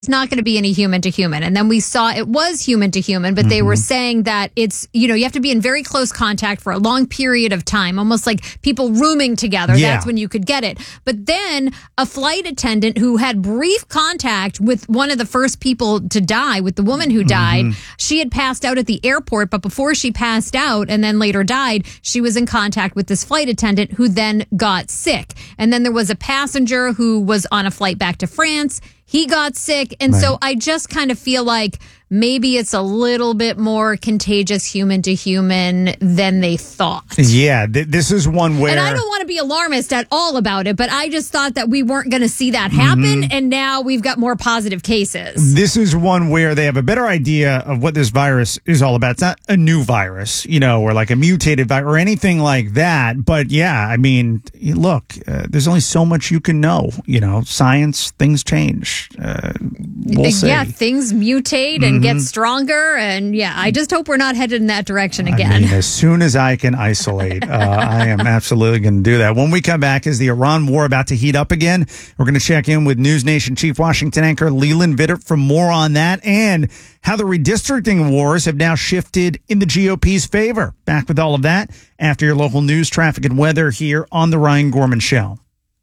it's not going to be any human to human. And then we saw it was human to human, but they were saying that it's, you have to be in very close contact for a long period of time, almost like people rooming together. Yeah. That's when you could get it. But then a flight attendant who had brief contact with one of the first people to die, with the woman who died, she had passed out at the airport, but before she passed out and then later died, she was in contact with this flight attendant who then got sick. And then there was a passenger who was on a flight back to France. He got sick. And so I just kind of feel like maybe it's a little bit more contagious human to human than they thought. Yeah, this is one where... And I don't want to be alarmist at all about it, but I just thought that we weren't going to see that happen, and now we've got more positive cases. This is one where they have a better idea of what this virus is all about. It's not a new virus, or like a mutated virus or anything like that. But yeah, I mean, look, there's only so much you can know. Science, things change. We'll see. Yeah, things mutate and get stronger. And yeah, I just hope we're not headed in that direction again. I mean, as soon as I can isolate, I am absolutely going to do that. When we come back, is the Iran war about to heat up again? We're going to check in with News Nation Chief Washington anchor Leland Vittert for more on that and how the redistricting wars have now shifted in the GOP's favor. Back with all of that after your local news, traffic, and weather here on The Ryan Gorman Show.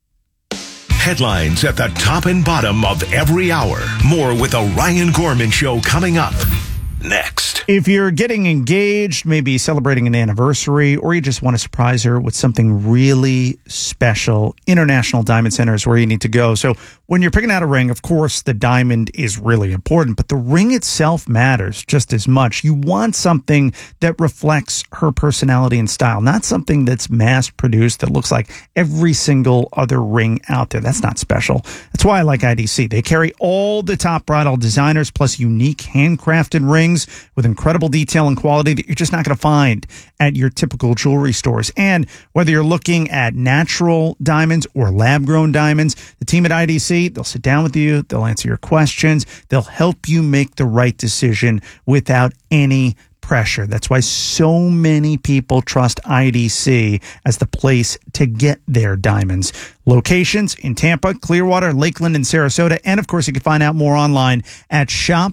Headlines at the top and bottom of every hour. More with the Ryan Gorman Show coming up next. If you're getting engaged, maybe celebrating an anniversary, or you just want to surprise her with something really special, International Diamond Center is where you need to go. So when you're picking out a ring, of course, the diamond is really important, but the ring itself matters just as much. You want something that reflects her personality and style, not something that's mass-produced that looks like every single other ring out there. That's not special. That's why I like IDC. They carry all the top bridal designers plus unique handcrafted rings with incredible detail and quality that you're just not going to find at your typical jewelry stores. And whether you're looking at natural diamonds or lab-grown diamonds, the team at IDC, they'll sit down with you, they'll answer your questions, they'll help you make the right decision without any pressure. That's why so many people trust IDC as the place to get their diamonds. Locations in Tampa, Clearwater, Lakeland, and Sarasota. And of course, you can find out more online at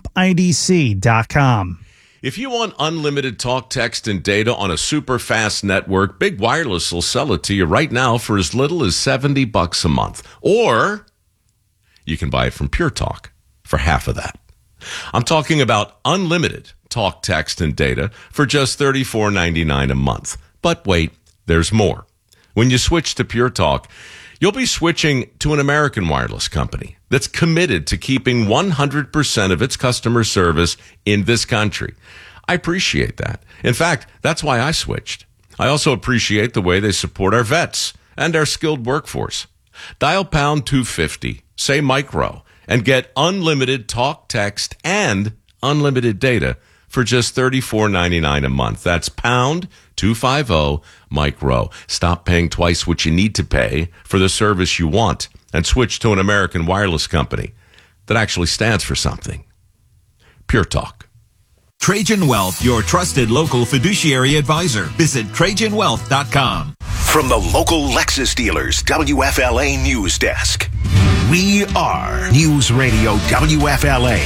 shopadc.com. If you want unlimited talk, text, and data on a super fast network, Big Wireless will sell it to you right now for as little as $70 a month. Or you can buy it from Pure Talk for half of that. I'm talking about unlimited talk, text, and data for just $34.99 a month. But wait, there's more. When you switch to Pure Talk, you'll be switching to an American wireless company that's committed to keeping 100% of its customer service in this country. I appreciate that. In fact, that's why I switched. I also appreciate the way they support our vets and our skilled workforce. Dial pound 250, say micro, and get unlimited talk, text, and unlimited data for just $34.99 a month. That's pound 250 micro. Stop paying twice what you need to pay for the service you want and switch to an American wireless company that actually stands for something. Pure Talk. Trajan Wealth, your trusted local fiduciary advisor. Visit TrajanWealth.com. From the local Lexus dealers, WFLA News Desk. We are News Radio WFLA.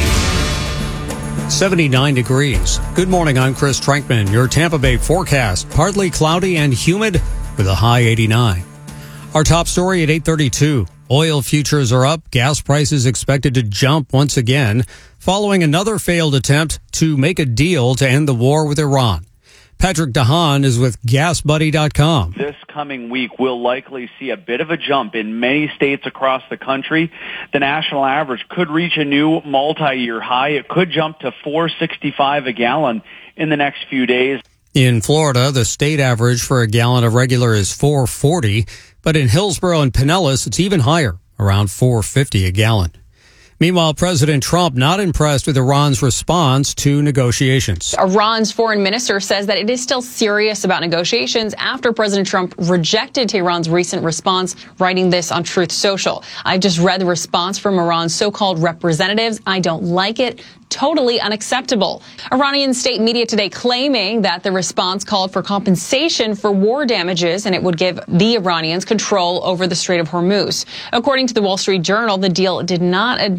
79 degrees. Good morning, I'm Chris Trankman. Your Tampa Bay forecast, partly cloudy and humid with a high 89. Our top story at 8:32. Oil futures are up. Gas prices expected to jump once again following another failed attempt to make a deal to end the war with Iran. Patrick DeHaan is with GasBuddy.com. This coming week, we'll likely see a bit of a jump in many states across the country. The national average could reach a new multi-year high. It could jump to $4.65 a gallon in the next few days. In Florida, the state average for a gallon of regular is $4.40, but in Hillsborough and Pinellas, it's even higher, around $4.50 a gallon. Meanwhile, President Trump not impressed with Iran's response to negotiations. Iran's foreign minister says that it is still serious about negotiations after President Trump rejected Tehran's recent response, writing this on Truth Social. I've just read the response from Iran's so-called representatives. I don't like it. Totally unacceptable. Iranian state media today claiming that the response called for compensation for war damages and it would give the Iranians control over the Strait of Hormuz. According to the Wall Street Journal, the deal did not adhere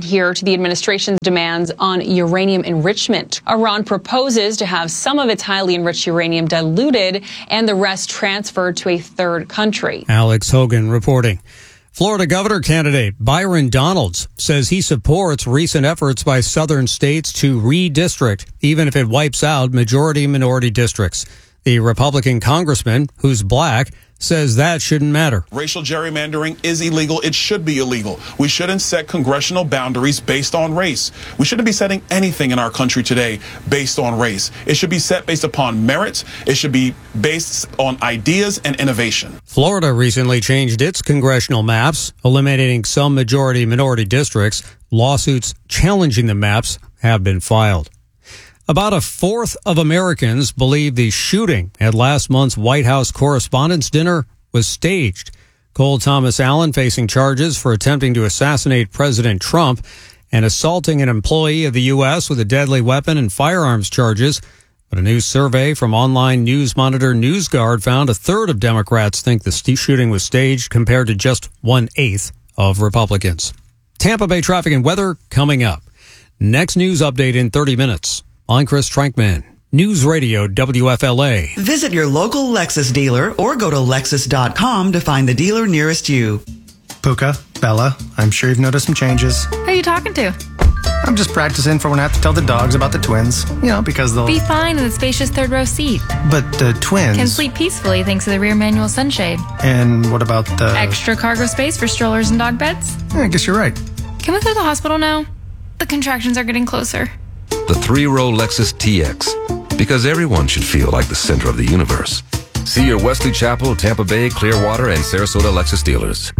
adhere to the administration's demands on uranium enrichment. Iran proposes to have some of its highly enriched uranium diluted and the rest transferred to a third country. Alex Hogan reporting. Florida governor candidate Byron Donalds says he supports recent efforts by southern states to redistrict, even if it wipes out majority-minority districts. The Republican congressman, who's black, says that shouldn't matter. Racial gerrymandering is illegal. It should be illegal. We shouldn't set congressional boundaries based on race. We shouldn't be setting anything in our country today based on race. It should be set based upon merit. It should be based on ideas and innovation. Florida recently changed its congressional maps, eliminating some majority-minority districts. Lawsuits challenging the maps have been filed. About a fourth of Americans believe the shooting at last month's White House Correspondents' Dinner was staged. Cole Thomas Allen facing charges for attempting to assassinate President Trump and assaulting an employee of the U.S. with a deadly weapon and firearms charges. But a new survey from online news monitor NewsGuard found a third of Democrats think the shooting was staged compared to just 1/8 of Republicans. Tampa Bay traffic and weather coming up. Next news update in 30 minutes. I'm Chris Trankman, News Radio WFLA. Visit your local Lexus dealer or go to Lexus.com to find the dealer nearest you. Puka, Bella, I'm sure you've noticed some changes. Who are you talking to? I'm just practicing for when I have to tell the dogs about the twins. Because they'll be fine in the spacious third row seat. But the twins can sleep peacefully thanks to the rear manual sunshade. And what about the extra cargo space for strollers and dog beds? I guess you're right. Can we go to the hospital now? The contractions are getting closer. The three-row Lexus TX, because everyone should feel like the center of the universe. See your Wesley Chapel, Tampa Bay, Clearwater, and Sarasota Lexus dealers.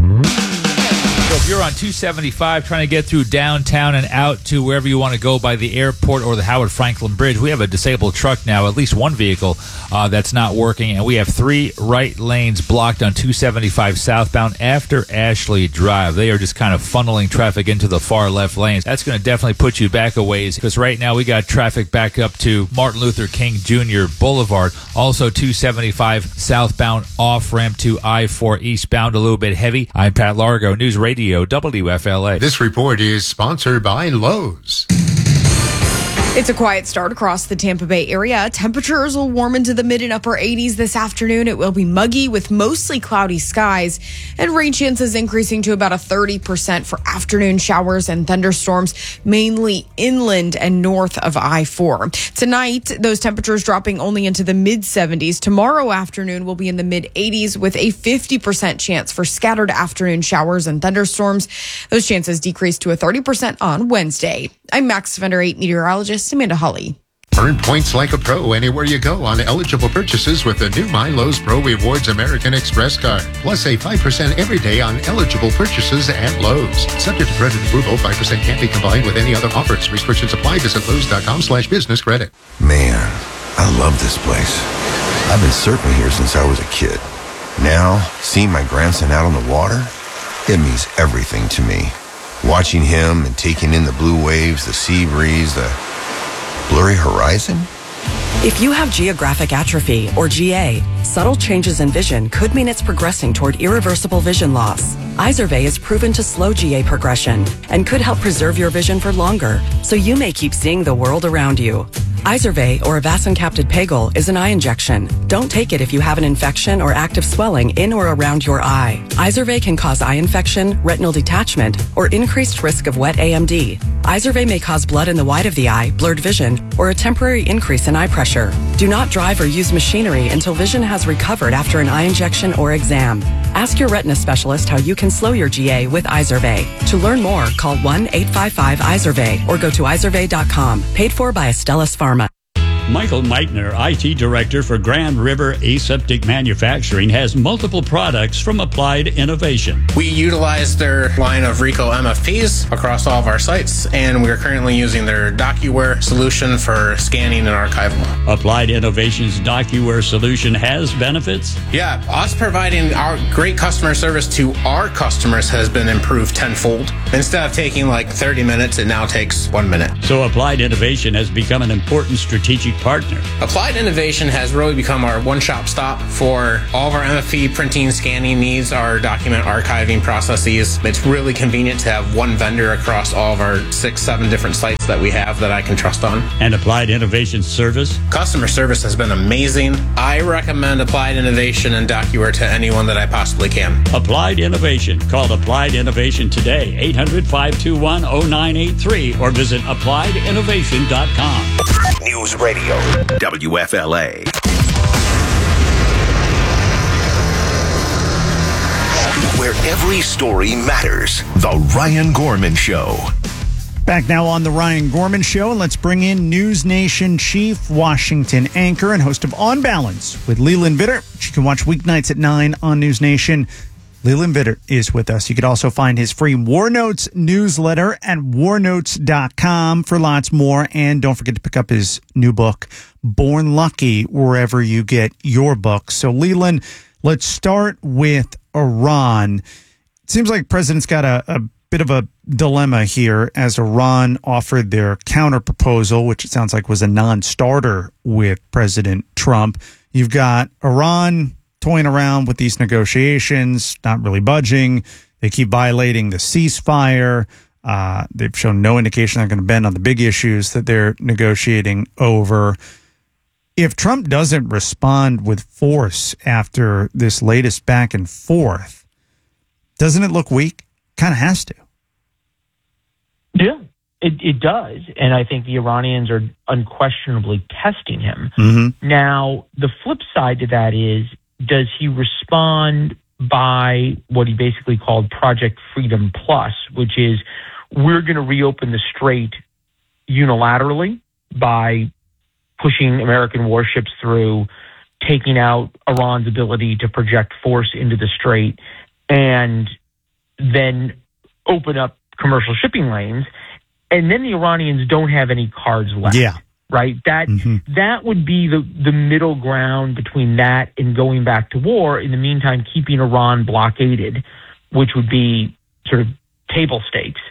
So if you're on 275 trying to get through downtown and out to wherever you want to go by the airport or the Howard Franklin Bridge, we have a disabled truck now, at least one vehicle that's not working, and we have 3 right lanes blocked on 275 southbound after Ashley Drive. They are just kind of funneling traffic into the far left lanes. That's going to definitely put you back a ways, because right now we got traffic back up to Martin Luther King Jr. Boulevard. Also 275 southbound off-ramp to I-4 eastbound, a little bit heavy. I'm Pat Largo, News Radio WFLA. This report is sponsored by Lowe's. It's a quiet start across the Tampa Bay area. Temperatures will warm into the mid and upper 80s this afternoon. It will be muggy with mostly cloudy skies, and rain chances increasing to about a 30% for afternoon showers and thunderstorms, mainly inland and north of I-4. Tonight, those temperatures dropping only into the mid 70s. Tomorrow afternoon will be in the mid 80s with a 50% chance for scattered afternoon showers and thunderstorms. Those chances decrease to a 30% on Wednesday. I'm Max Fender 8 meteorologist Amanda Hawley. Earn points like a pro anywhere you go on eligible purchases with the new My Lowe's Pro Rewards American Express card. Plus a 5% every day on eligible purchases at Lowe's. Subject to credit approval, 5% can't be combined with any other offers. Restrictions apply. Visit Lowe's.com/business credit. Man, I love this place. I've been surfing here since I was a kid. Now, seeing my grandson out on the water, it means everything to me. Watching him and taking in the blue waves, the sea breeze, the blurry horizon. If you have geographic atrophy, or GA, subtle changes in vision could mean it's progressing toward irreversible vision loss. Izervay is proven to slow GA progression and could help preserve your vision for longer, so you may keep seeing the world around you. Izervay, or avacincaptad pegol, is an eye injection. Don't take it if you have an infection or active swelling in or around your eye. Izervay can cause eye infection, retinal detachment, or increased risk of wet AMD. Izervay may cause blood in the white of the eye, blurred vision, or a temporary increase in eye pressure. Do not drive or use machinery until vision has recovered after an eye injection or exam. Ask your retina specialist how you can slow your GA with Izervay. To learn more, call 1-855-IZERVAY or go to izervay.com. Paid for by Astellas Pharma. Michael Meitner, IT Director for Grand River Aseptic Manufacturing, has multiple products from Applied Innovation. We utilize their line of Rico MFPs across all of our sites, and we're currently using their DocuWare solution for scanning and archival. Applied Innovation's DocuWare solution has benefits? Yeah, us providing our great customer service to our customers has been improved tenfold. Instead of taking like 30 minutes, it now takes 1 minute. So Applied Innovation has become an important strategic partner. Applied Innovation has really become our one-shop stop for all of our MFP printing, scanning needs, our document archiving processes. It's really convenient to have one vendor across all of our 6-7 different sites that we have that I can trust on. And Applied Innovation service? Customer service has been amazing. I recommend Applied Innovation and DocuWare to anyone that I possibly can. Applied Innovation. Call Applied Innovation today, 800-521-0983, or visit appliedinnovation.com. News Radio WFLA. Where every story matters. The Ryan Gorman Show. Back now on the Ryan Gorman Show, and let's bring in News Nation chief, Washington anchor, and host of On Balance with Leland Vittert, which you can watch weeknights at 9 on News Nation. Leland Vittert is with us. You can also find his free War Notes newsletter at warnotes.com for lots more. And don't forget to pick up his new book, Born Lucky, wherever you get your books. So, Leland, let's start with Iran. It seems like the president's got a bit of a dilemma here as Iran offered their counter proposal, which it sounds like was a non-starter with President Trump. You've got Iran toying around with these negotiations, not really budging. They keep violating the ceasefire. They've shown no indication they're going to bend on the big issues that they're negotiating over. If Trump doesn't respond with force after this latest back and forth, doesn't it look weak? Kind of has to. Yeah, it does. And I think the Iranians are unquestionably testing him. Mm-hmm. Now, the flip side to that is, does he respond by what he basically called Project Freedom Plus, which is we're going to reopen the strait unilaterally by pushing American warships through, taking out Iran's ability to project force into the strait, and then open up commercial shipping lanes. And then the Iranians don't have any cards left. Yeah. Right? That would be the middle ground between that and going back to war. In the meantime, keeping Iran blockaded, which would be sort of table stakes,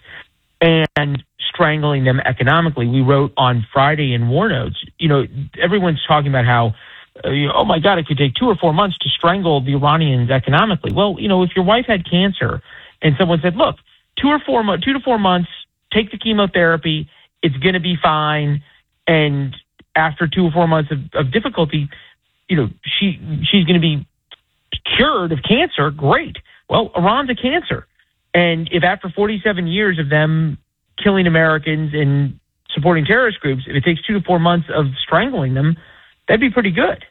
and strangling them economically. We wrote on Friday in War Notes, everyone's talking about how, oh my God, it could take 2 or 4 months to strangle the Iranians economically. Well, if your wife had cancer and someone said, look, 2 to 4 months, take the chemotherapy, it's going to be fine. And after 2 or 4 months of difficulty, she's going to be cured of cancer. Great. Well, Iran's a cancer. And if after 47 years of them killing Americans and supporting terrorist groups, if it takes 2 to 4 months of strangling them, that'd be pretty good.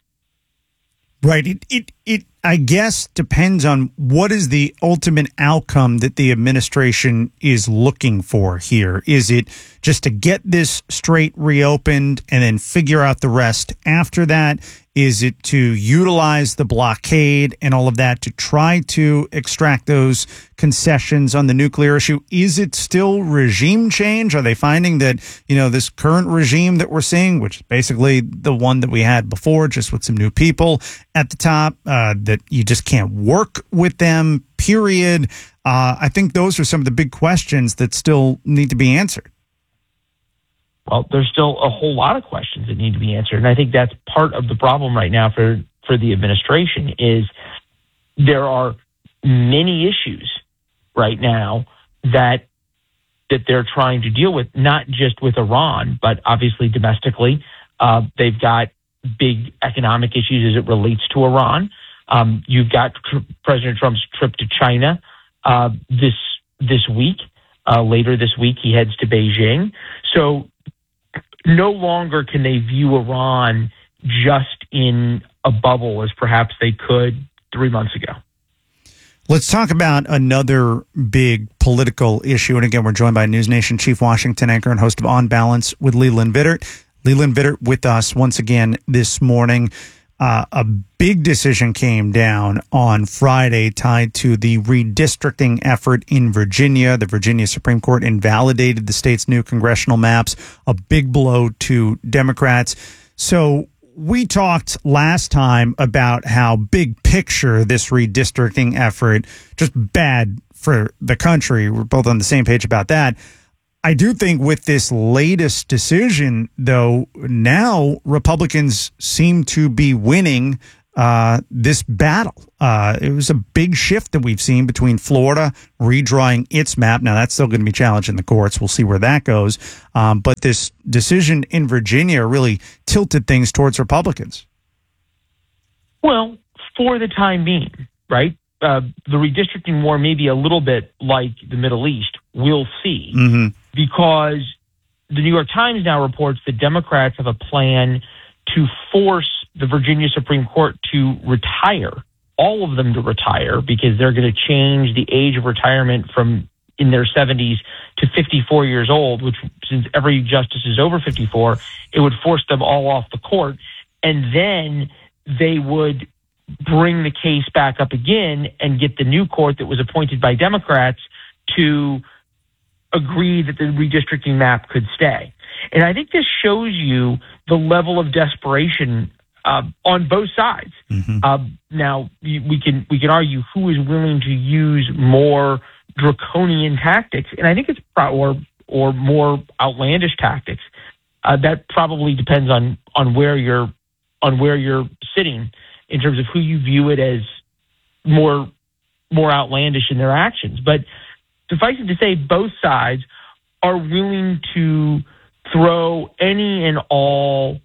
Right. It I guess depends on what is the ultimate outcome that the administration is looking for here. Is it just to get this strait reopened and then figure out the rest after that? Is it to utilize the blockade and all of that to try to extract those concessions on the nuclear issue? Is it still regime change? Are they finding that, this current regime that we're seeing, which is basically the one that we had before, just with some new people at the top, that you just can't work with them, period? I think those are some of the big questions that still need to be answered. Well, there's still a whole lot of questions that need to be answered. And I think that's part of the problem right now for the administration is there are many issues right now that they're trying to deal with, not just with Iran, but obviously domestically. They've got big economic issues as it relates to Iran. You've got President Trump's trip to China this week. Later this week, he heads to Beijing. So no longer can they view Iran just in a bubble as perhaps they could 3 months ago. Let's talk about another big political issue. And again, we're joined by News Nation chief Washington anchor and host of On Balance with Leland Vittert. Leland Vittert with us once again this morning. A big decision came down on Friday tied to the redistricting effort in Virginia. The Virginia Supreme Court invalidated the state's new congressional maps, a big blow to Democrats. So we talked last time about how big picture this redistricting effort, just bad for the country. We're both on the same page about that. I do think with this latest decision, though, now Republicans seem to be winning this battle. It was a big shift that we've seen between Florida redrawing its map. Now, that's still going to be challenged in the courts. We'll see where that goes. But this decision in Virginia really tilted things towards Republicans. Well, for the time being, right? The redistricting war may be a little bit like the Middle East. We'll see. Mm-hmm. Because the New York Times now reports that Democrats have a plan to force the Virginia Supreme Court to retire, all of them to retire, because they're going to change the age of retirement from in their 70s to 54 years old, which since every justice is over 54, it would force them all off the court. And then they would bring the case back up again and get the new court that was appointed by Democrats to agree that the redistricting map could stay. And I think this shows you the level of desperation on both sides. Mm-hmm. Now we can argue who is willing to use more draconian tactics, and I think it's or more outlandish tactics. That probably depends on where you're sitting in terms of who you view it as more outlandish in their actions. But suffice it to say, both sides are willing to throw any and all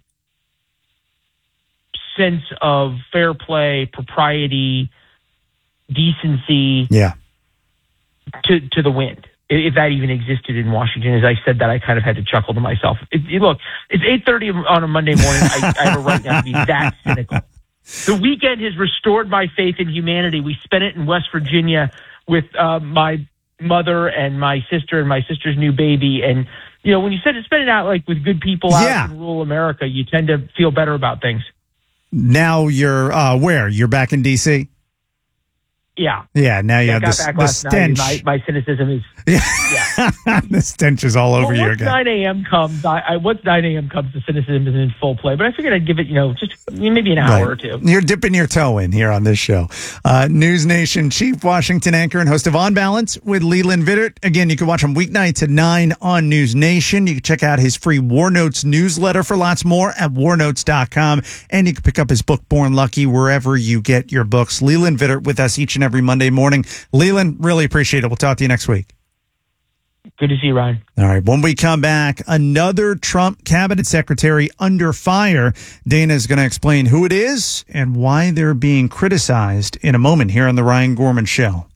sense of fair play, propriety, decency to the wind, if that even existed in Washington. As I said that, I kind of had to chuckle to myself. Look, it's 8:30 on a Monday morning. I have a right now to be that cynical. The weekend has restored my faith in humanity. We spent it in West Virginia with my mother and my sister and my sister's new baby. And, you know, when you spend it out like with good people out in rural America, you tend to feel better about things. Now you're where? You're back in D.C.? Yeah. Yeah, now you have the stench. My cynicism is... The stench is all over you again. Once 9 a.m. comes, the cynicism is in full play. But I figured I'd give it, just maybe an hour or two. You're dipping your toe in here on this show. News Nation chief Washington anchor and host of On Balance with Leland Vittert. Again, you can watch him weeknights at 9 on News Nation. You can check out his free War Notes newsletter for lots more at warnotes.com. And you can pick up his book, Born Lucky, wherever you get your books. Leland Vittert with us each and every Monday morning. Leland, really appreciate it. We'll talk to you next week. Good to see you, Ryan. All right. When we come back, another Trump cabinet secretary under fire. Dana is going to explain who it is and why they're being criticized in a moment here on the Ryan Gorman Show.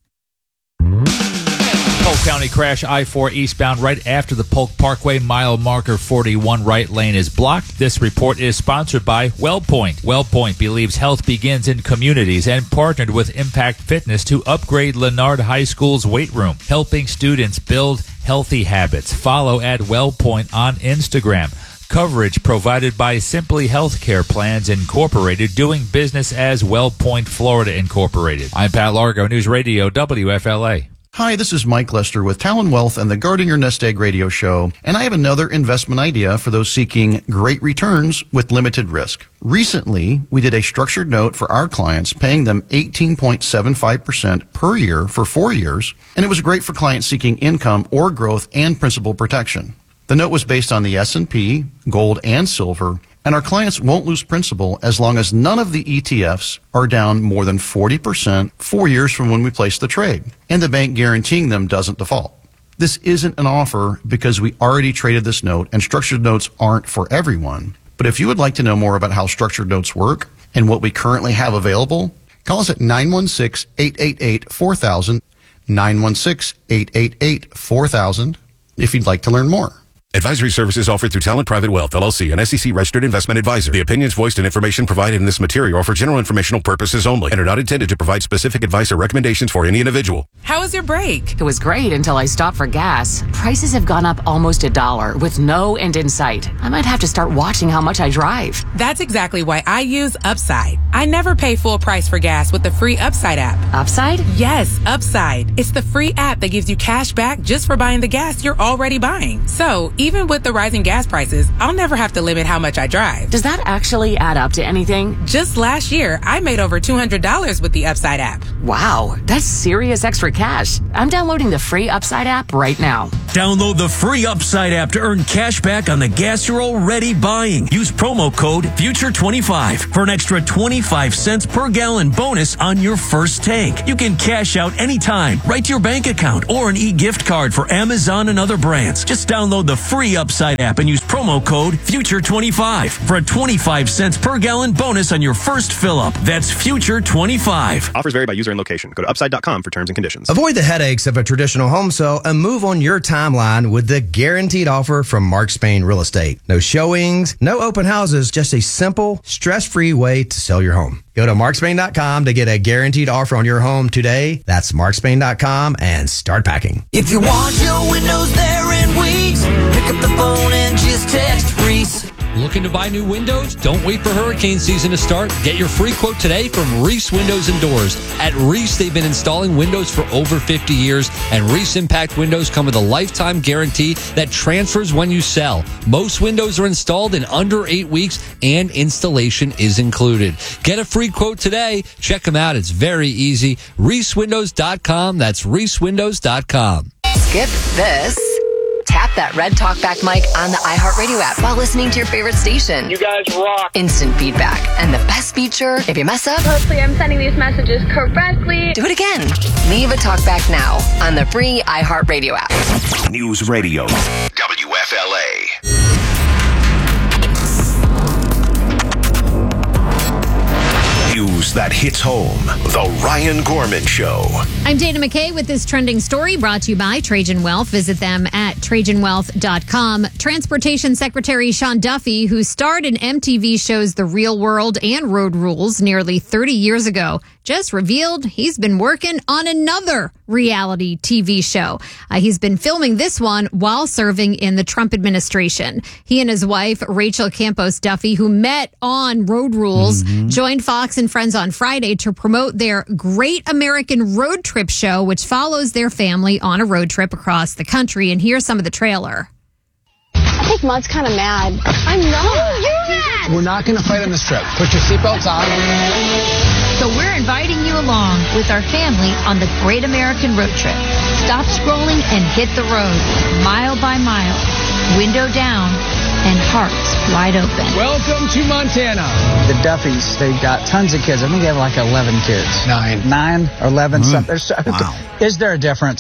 Polk County crash I-4 eastbound right after the Polk Parkway mile marker 41 right lane is blocked. This report is sponsored by WellPoint. WellPoint believes health begins in communities and partnered with Impact Fitness to upgrade Leonard High School's weight room, helping students build healthy habits. Follow at WellPoint on Instagram. Coverage provided by Simply Healthcare Plans Incorporated, doing business as WellPoint Florida Incorporated. I'm Pat Largo, News Radio WFLA. Hi, this is Mike Lester with Talon Wealth and the Guarding Your Nest Egg radio show, and I have another investment idea for those seeking great returns with limited risk. Recently, we did a structured note for our clients, paying them 18.75% per year for 4 years, and it was great for clients seeking income or growth and principal protection. The note was based on the S&P, gold, and silver, and our clients won't lose principal as long as none of the ETFs are down more than 40% 4 years from when we placed the trade, and the bank guaranteeing them doesn't default. This isn't an offer because we already traded this note, and structured notes aren't for everyone. But if you would like to know more about how structured notes work and what we currently have available, call us at 916-888-4000, 916-888-4000, if you'd like to learn more. Advisory services offered through Talent Private Wealth, LLC, an SEC-registered investment advisor. The opinions voiced and information provided in this material are for general informational purposes only and are not intended to provide specific advice or recommendations for any individual. How was your break? It was great until I stopped for gas. Prices have gone up almost $1 with no end in sight. I might have to start watching how much I drive. That's exactly why I use Upside. I never pay full price for gas with the free Upside app. Upside? Yes, Upside. It's the free app that gives you cash back just for buying the gas you're already buying. So, even with the rising gas prices, I'll never have to limit how much I drive. Does that actually add up to anything? Just last year, I made over $200 with the Upside app. Wow, that's serious extra cash. I'm downloading the free Upside app right now. Download the free Upside app to earn cash back on the gas you're already buying. Use promo code FUTURE25 for an extra 25 cents per gallon bonus on your first tank. You can cash out anytime, right to your bank account, or an e-gift card for Amazon and other brands. Just download the free Upside app and use promo code FUTURE25 for a 25 cents per gallon bonus on your first fill-up. That's FUTURE25. Offers vary by user and location. Go to upside.com for terms and conditions. Avoid the headaches of a traditional home sale and move on your timeline with the guaranteed offer from Mark Spain Real Estate. No showings, no open houses, just a simple, stress-free way to sell your home. Go to markspain.com to get a guaranteed offer on your home today. That's markspain.com and start packing. If you want your windows there in weeks, pick up the phone and just text Reese. Looking to buy new windows? Don't wait for hurricane season to start. Get your free quote today from Reese Windows and Doors. At Reese, they've been installing windows for over 50 years, and Reese Impact windows come with a lifetime guarantee that transfers when you sell. Most windows are installed in under 8 weeks, and installation is included. Get a free quote today. Check them out. It's very easy. ReeseWindows.com. That's ReeseWindows.com. Skip this. Tap that red talkback mic on the iHeartRadio app while listening to your favorite station. You guys rock. Instant feedback. And the best feature, if you mess up, hopefully I'm sending these messages correctly. Do it again. Leave a talkback now on the free iHeartRadio app. News Radio, WFLA. News that hits home. The Ryan Gorman Show. I'm Dana McKay with this trending story brought to you by Trajan Wealth. Visit them at TrajanWealth.com. Transportation Secretary Sean Duffy, who starred in MTV shows The Real World and Road Rules nearly 30 years ago, just revealed he's been working on another reality TV show. He's been filming this one while serving in the Trump administration. He and his wife, Rachel Campos Duffy, who met on Road Rules, joined Fox and Friends on Friday to promote their Great American Road Trip show, which follows their family on a road trip across the country. And here's some of the trailer. I think Mud's kind of mad. I'm not. Oh, you're mad. We're not going to fight on this trip. Put your seatbelts on. So we're inviting you along with our family on the Great American Road Trip. Stop scrolling and hit the road, mile by mile, window down, and hearts wide open. Welcome to Montana. The Duffys, they've got tons of kids. I think they have like 11 kids. 9 or 11 something. Wow. Is there a difference?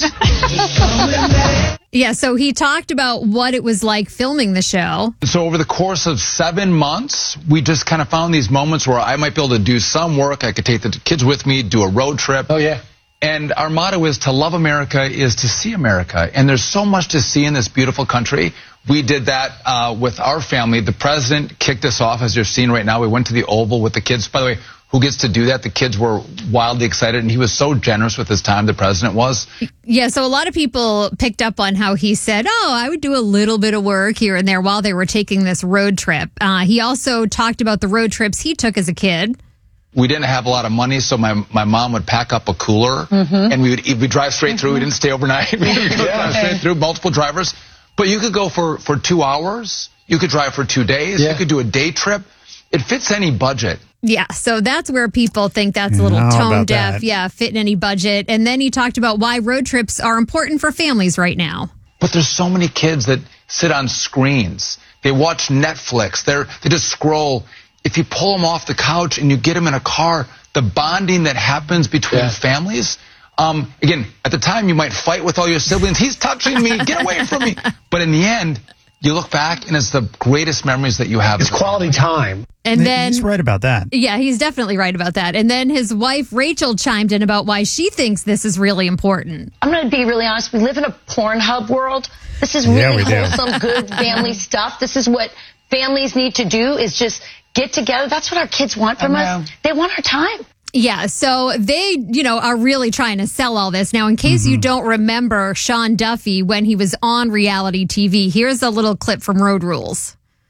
Yeah, so he talked about what it was like filming the show. So over the course of 7 months, we just kind of found these moments where I might be able to do some work. I could take the kids with me, do a road trip. Oh, yeah. And our motto is to love America is to see America. And there's so much to see in this beautiful country. We did that with our family. The president kicked us off, as you're seeing right now. We went to the Oval with the kids. By the way, who gets to do that? The kids were wildly excited, and he was so generous with his time, the president was. Yeah, so a lot of people picked up on how he said, I would do a little bit of work here and there while they were taking this road trip. He also talked about the road trips he took as a kid. We didn't have a lot of money, so my mom would pack up a cooler, and we'd drive straight through. We didn't stay overnight. We would drive straight through, multiple drivers. But you could go for 2 hours. You could drive for 2 days. You could do a day trip. It fits any budget. Yeah, so that's where people think that's a little tone deaf. Yeah, fit in any budget. And then he talked about why road trips are important for families right now. But there's so many kids that sit on screens. They watch Netflix. They just scroll. If you pull them off the couch and you get them in a car, the bonding that happens between families. Again, at the time you might fight with all your siblings. He's touching me. Get away from me. But in the end, you look back and it's the greatest memories that you have. It's quality time. And then he's right about that. Yeah, he's definitely right about that. And then his wife, Rachel, chimed in about why she thinks this is really important. I'm going to be really honest. We live in a Pornhub world. This is really wholesome, good family stuff. This is what families need to do is just get together. That's what our kids want from us. They want our time. Yeah, so they, are really trying to sell all this. Now, in case you don't remember Sean Duffy when he was on reality TV, here's a little clip from Road Rules.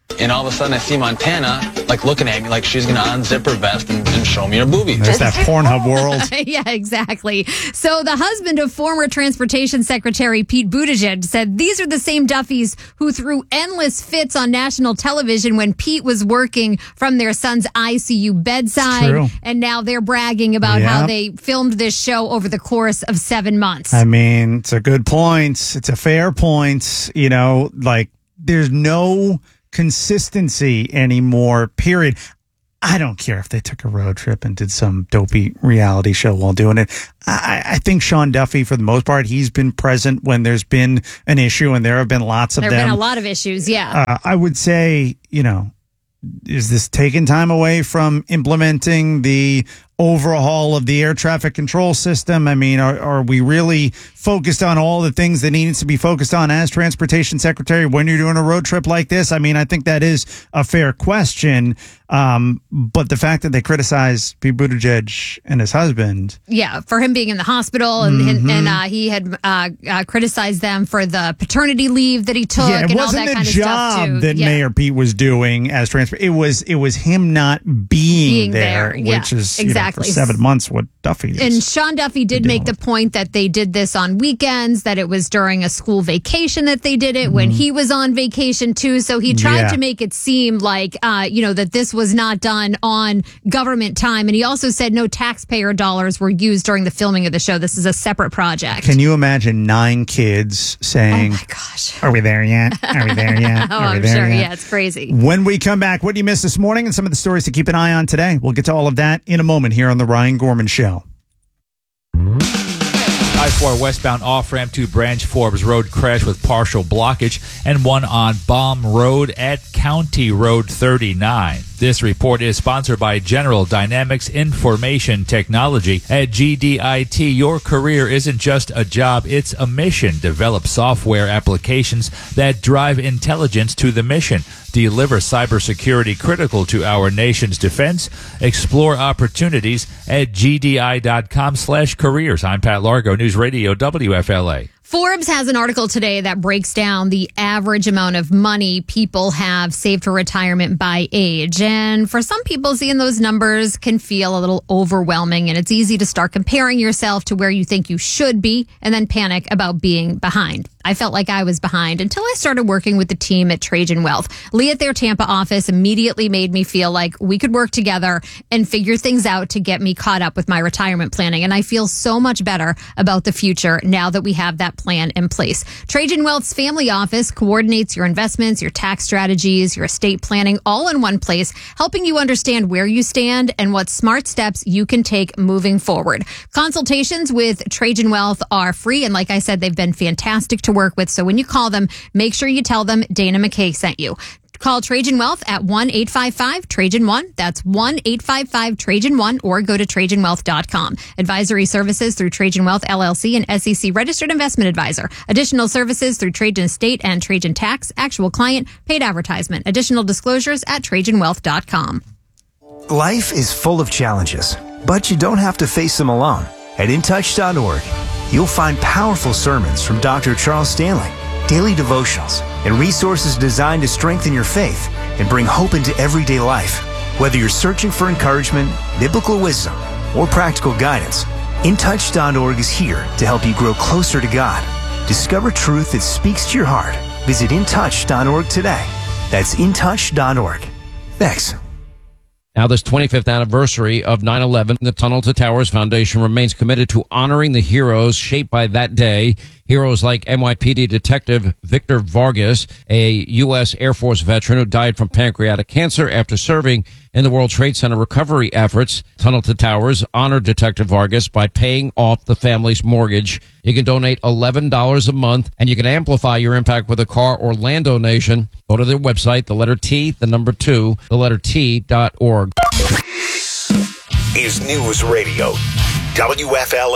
And all of a sudden I see Montana like looking at me like she's going to unzip her vest and show me her boobies. There's that Pornhub world. Yeah, exactly. So the husband of former Transportation Secretary Pete Buttigieg said these are the same Duffys who threw endless fits on national television when Pete was working from their son's ICU bedside. True. And now they're bragging about how they filmed this show over the course of 7 months. I mean, it's a good point. It's a fair point. You know, like there's no consistency anymore, period. I don't care if they took a road trip and did some dopey reality show while doing it. I think Sean Duffy, for the most part, he's been present when there's been an issue, and there have been lots of them. There have been a lot of issues, yeah. I would say, you know, is this taking time away from implementing the overhaul of the air traffic control system? I mean, are we really focused on all the things that needs to be focused on as transportation secretary when you're doing a road trip like this? I mean, I think that is a fair question. But the fact that they criticize Pete Buttigieg and his husband. Yeah, for him being in the hospital and he had criticized them for the paternity leave that he took and all that kind of stuff too. It wasn't the job that Mayor Pete was doing as transport. It was him not being there, which is exactly. For 7 months what Duffy is. And Sean Duffy did make the point that they did this on weekends, that it was during a school vacation that they did it when he was on vacation too. So he tried to make it seem like, that this was not done on government time. And he also said no taxpayer dollars were used during the filming of the show. This is a separate project. Can you imagine 9 kids saying, oh my gosh, are we there yet? Are we there yet? Oh, I'm sure. Yeah, it's crazy. When we come back, what do you miss this morning and some of the stories to keep an eye on today? We'll get to all of that in a moment here on The Ryan Gorman Show. I-4 westbound off-ramp to Branch Forbes Road crash with partial blockage, and one on Baum Road at County Road 39. This report is sponsored by General Dynamics Information Technology. At GDIT, your career isn't just a job, it's a mission. Develop software applications that drive intelligence to the mission. Deliver cybersecurity critical to our nation's defense. Explore opportunities at gdi.com/careers. I'm Pat Largo, News Radio WFLA. Forbes has an article today that breaks down the average amount of money people have saved for retirement by age. And for some people, seeing those numbers can feel a little overwhelming, and it's easy to start comparing yourself to where you think you should be and then panic about being behind. I felt like I was behind until I started working with the team at Trajan Wealth. Lee at their Tampa office immediately made me feel like we could work together and figure things out to get me caught up with my retirement planning. And I feel so much better about the future now that we have that plan in place. Trajan Wealth's family office coordinates your investments, your tax strategies, your estate planning, all in one place, helping you understand where you stand and what smart steps you can take moving forward. Consultations with Trajan Wealth are free, and like I said, they've been fantastic to work with. So when you call them, make sure you tell them Dana McKay sent you. Call Trajan Wealth at 1-855-TRAJAN-1. That's 1-855-TRAJAN-1, or go to TrajanWealth.com. Advisory services through Trajan Wealth, LLC, an SEC registered investment advisor. Additional services through Trajan Estate and Trajan Tax. Actual client, paid advertisement. Additional disclosures at TrajanWealth.com. Life is full of challenges, but you don't have to face them alone. At InTouch.org, you'll find powerful sermons from Dr. Charles Stanley, daily devotionals, and resources designed to strengthen your faith and bring hope into everyday life. Whether you're searching for encouragement, biblical wisdom, or practical guidance, InTouch.org is here to help you grow closer to God. Discover truth that speaks to your heart. Visit InTouch.org today. That's InTouch.org. Thanks. Now, this 25th anniversary of 9/11, the Tunnel to Towers Foundation remains committed to honoring the heroes shaped by that day. Heroes like NYPD Detective Victor Vargas, a U.S. Air Force veteran who died from pancreatic cancer after serving in the World Trade Center recovery efforts. Tunnel to Towers honored Detective Vargas by paying off the family's mortgage. You can donate $11 a month, and you can amplify your impact with a car or land donation. Go to their website, the letter T, the number 2, the letter T.org. Is News Radio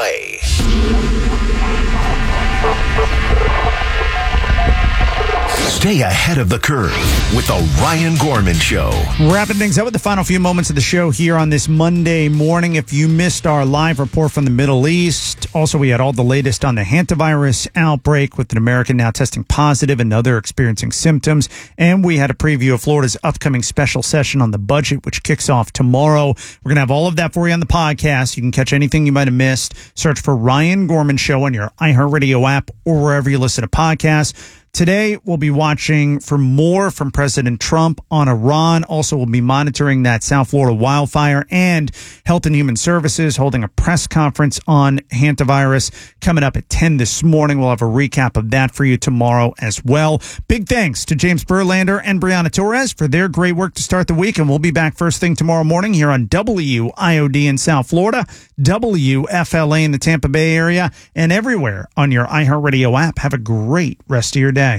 WFLA. Stay ahead of the curve with the Ryan Gorman Show. Wrapping things up with the final few moments of the show here on this Monday morning. If you missed our live report from the Middle East, also we had all the latest on the hantavirus outbreak with an American now testing positive, another experiencing symptoms. And we had a preview of Florida's upcoming special session on the budget, which kicks off tomorrow. We're going to have all of that for you on the podcast. You can catch anything you might have missed. Search for Ryan Gorman Show on your iHeartRadio app or wherever you listen to podcasts. Today, we'll be watching for more from President Trump on Iran. Also, we'll be monitoring that South Florida wildfire, and Health and Human Services holding a press conference on hantavirus coming up at 10 this morning. We'll have a recap of that for you tomorrow as well. Big thanks to James Berlander and Brianna Torres for their great work to start the week, and we'll be back first thing tomorrow morning here on WIOD in South Florida, WFLA in the Tampa Bay area, and everywhere on your iHeartRadio app. Have a great rest of your day.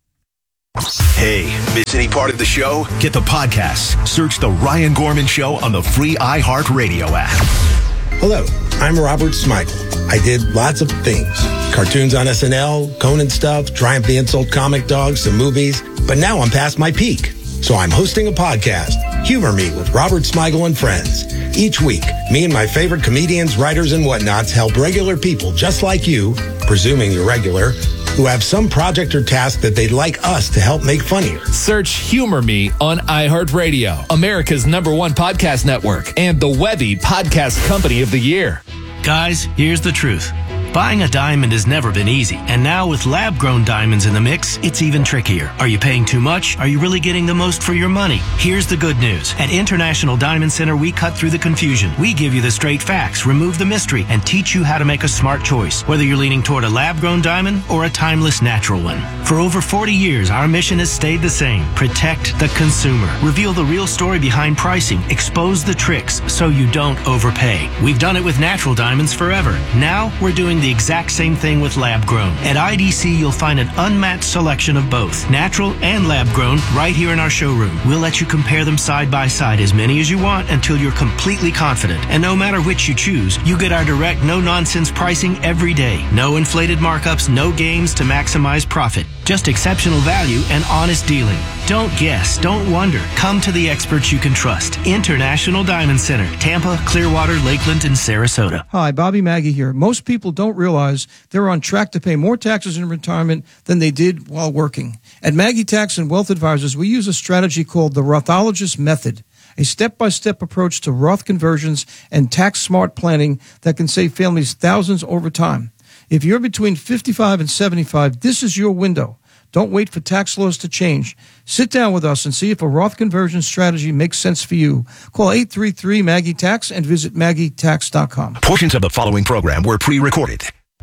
Hey, miss any part of the show? Get the podcast. Search The Ryan Gorman Show on the free iHeartRadio app. Hello, I'm Robert Smigel. I did lots of things. Cartoons on SNL, Conan stuff, Triumph the Insult comic dogs, some movies. But now I'm past my peak. So I'm hosting a podcast, Humor Me with Robert Smigel and Friends. Each week, me and my favorite comedians, writers, and whatnots help regular people just like you, presuming you're regular, who have some project or task that they'd like us to help make funnier. Search Humor Me on iHeartRadio, America's #1 podcast network, and the Webby Podcast Company of the Year. Guys, here's the truth. Buying a diamond has never been easy, and now with lab-grown diamonds in the mix, it's even trickier. Are you paying too much? Are you really getting the most for your money? Here's the good news. At International Diamond Center, we cut through the confusion. We give you the straight facts, remove the mystery, and teach you how to make a smart choice, whether you're leaning toward a lab-grown diamond or a timeless natural one. For over 40 years, our mission has stayed the same. Protect the consumer. Reveal the real story behind pricing. Expose the tricks so you don't overpay. We've done it with natural diamonds forever. Now, we're doing the exact same thing with lab-grown. At IDC, you'll find an unmatched selection of both natural and lab-grown right here in our showroom. We'll let you compare them side by side, as many as you want, until you're completely confident. And no matter which you choose, you get our direct, no-nonsense pricing every day. No inflated markups, no games to maximize profit. Just exceptional value and honest dealing. Don't guess, don't wonder. Come to the experts you can trust. International Diamond Center, Tampa, Clearwater, Lakeland, and Sarasota. Hi, Bobby Maggie here. Most people don't realize they're on track to pay more taxes in retirement than they did while working. At Maggie Tax and Wealth Advisors, we use a strategy called the Rothologist Method, a step-by-step approach to Roth conversions and tax-smart planning that can save families thousands over time. If you're between 55 and 75, this is your window. Don't wait for tax laws to change. Sit down with us and see if a Roth conversion strategy makes sense for you. Call 833-MAGGIE-TAX and visit MaggieTax.com. Portions of the following program were pre-recorded.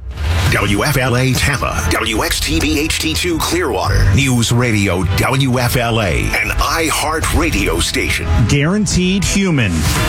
WFLA Tampa, WXTV HD2 Clearwater, News Radio WFLA, an iHeart radio station. Guaranteed Human.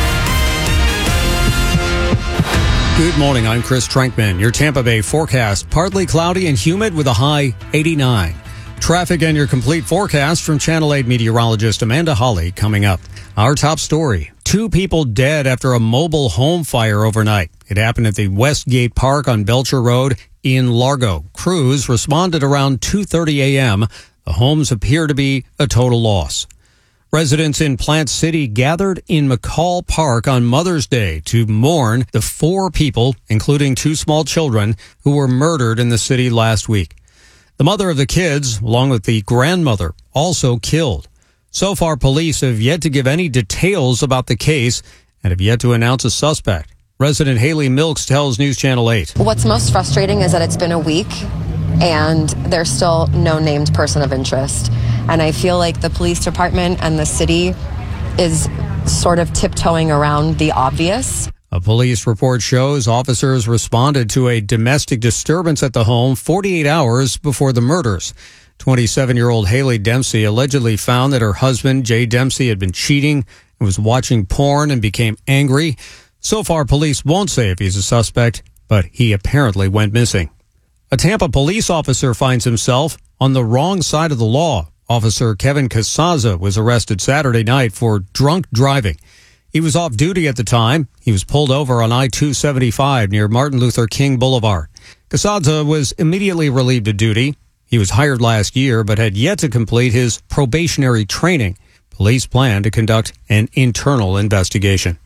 Good morning, I'm Chris Trankman. Your Tampa Bay forecast, partly cloudy and humid with a high 89. Traffic and your complete forecast from Channel 8 meteorologist Amanda Hawley coming up. Our top story, 2 people dead after a mobile home fire overnight. It happened at the Westgate Park on Belcher Road in Largo. Crews responded around 2:30 a.m. The homes appear to be a total loss. Residents in Plant City gathered in McCall Park on Mother's Day to mourn the 4 people, including 2 small children, who were murdered in the city last week. The mother of the kids, along with the grandmother, also killed. So far, police have yet to give any details about the case and have yet to announce a suspect. Resident Haley Milks tells News Channel 8. What's most frustrating is that it's been a week and there's still no named person of interest. And I feel like the police department and the city is sort of tiptoeing around the obvious. A police report shows officers responded to a domestic disturbance at the home 48 hours before the murders. 27-year-old Haley Dempsey allegedly found that her husband, Jay Dempsey, had been cheating and was watching porn and became angry. So far, police won't say if he's a suspect, but he apparently went missing. A Tampa police officer finds himself on the wrong side of the law. Officer Kevin Casaza was arrested Saturday night for drunk driving. He was off duty at the time. He was pulled over on I-275 near Martin Luther King Boulevard. Casaza was immediately relieved of duty. He was hired last year but had yet to complete his probationary training. Police plan to conduct an internal investigation.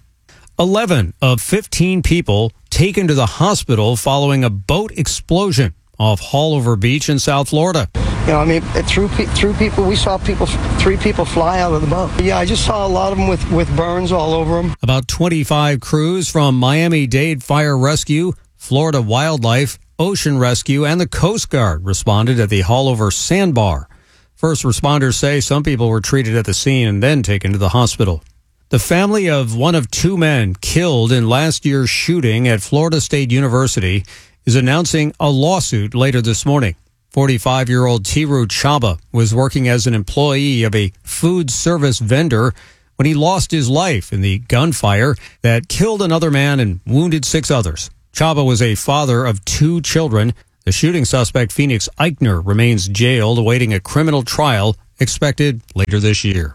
11 of 15 people taken to the hospital following a boat explosion off Haulover Beach in South Florida. You know, I mean, through people, we saw 3 people fly out of the boat. Yeah, I just saw a lot of them with burns all over them. About 25 crews from Miami-Dade Fire Rescue, Florida Wildlife, Ocean Rescue, and the Coast Guard responded at the Haulover Sandbar. First responders say some people were treated at the scene and then taken to the hospital. The family of one of 2 men killed in last year's shooting at Florida State University is announcing a lawsuit later this morning. 45-year-old Tiru Chaba was working as an employee of a food service vendor when he lost his life in the gunfire that killed another man and wounded 6 others. Chaba was a father of 2 children. The shooting suspect, Phoenix Eichner, remains jailed awaiting a criminal trial expected later this year.